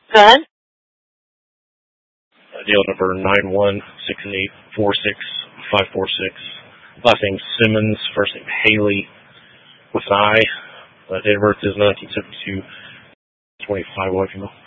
Go ahead. Deal number 916846546. Last name Simmons, first name Haley with an I. Date of birth is 1972. 25 wife female.